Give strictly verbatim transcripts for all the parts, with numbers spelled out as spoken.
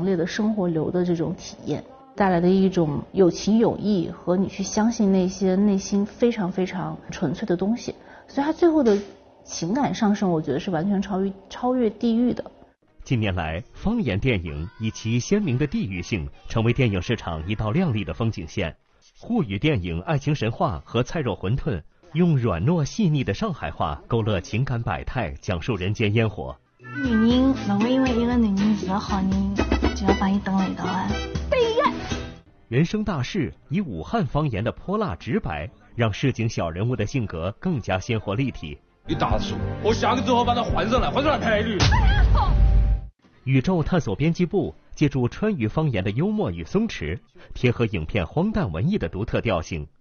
烈的生活流的这种体验，带来的一种有情有义和你去相信那些内心非常非常纯粹的东西，所以它最后的情感上升，我觉得是完全超越超越地域的。 近年来，方言电影以其鲜明的地域性，成为电影市场一道亮丽的风景线。沪语电影《爱情神话》和《菜肉馄饨》用软糯细腻的上海话勾勒情感百态，讲述人间烟火。 女人不会因为一个男人是个好人就要把你当一道啊！ 人生大事以武汉方言的泼辣直白，让市井小人物的性格更加鲜活立体。 你打死我，我下个之后把它换上来，换上来赔率。 宇宙探索编辑部借助川渝方言的幽默与松弛，贴合影片荒诞文艺的独特调性。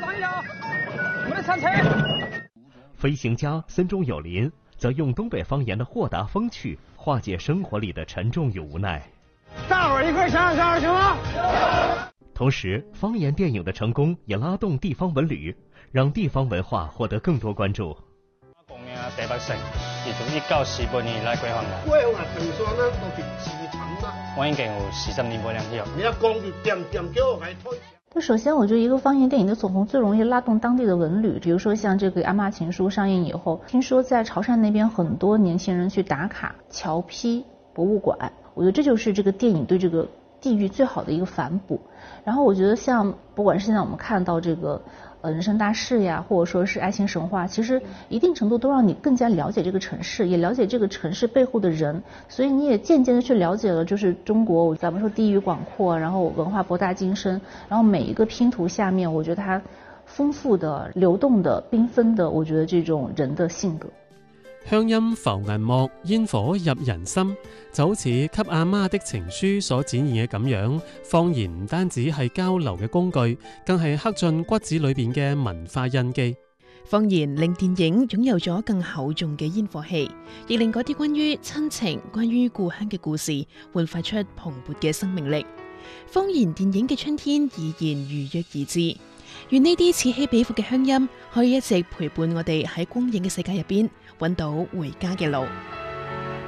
飞行家森中有林则用东北方言的豁达风趣，化解生活里的沉重与无奈。 大伙儿一块想想行吗？ 同时，方言电影的成功也拉动地方文旅，让地方文化获得更多关注。 第八城，而從一九四八年以來規劃嘅。 規劃成數呢都係市場啦。 我已經有四十年冇兩票。 你要講住點點叫我嚟推。 就首先，我觉得一个方言电影的走红最容易拉动当地的文旅，比如说像这个《阿妈情书》上映以后，听说在潮汕那边很多年轻人去打卡侨批博物馆，我觉得这就是这个电影对这个地域最好的一个反哺。然后我觉得像不管是现在我们看到这个呃人生大事呀，或者说是爱情神话，其实一定程度都让你更加了解这个城市，也了解这个城市背后的人，所以你也渐渐的去了解了就是中国咱们说地域广阔，然后文化博大精深，然后每一个拼图下面我觉得它丰富的流動的缤紛的，我覺得這種人的性格。 鄉音浮銀幕，煙火入人心，就好似《給阿媽的情書》所展現嘅咁樣。方言唔單止係交流嘅工具，更係刻進骨子裏邊嘅文化印記。 方言令電影擁有咗更厚重嘅煙火氣，亦令嗰啲關於親情、關於故鄉嘅故事煥發出蓬勃嘅生命力。方言電影嘅春天已然如約而至。願呢啲此起彼伏嘅鄉音可以一直陪伴我哋喺光影嘅世界入邊揾到回家嘅路。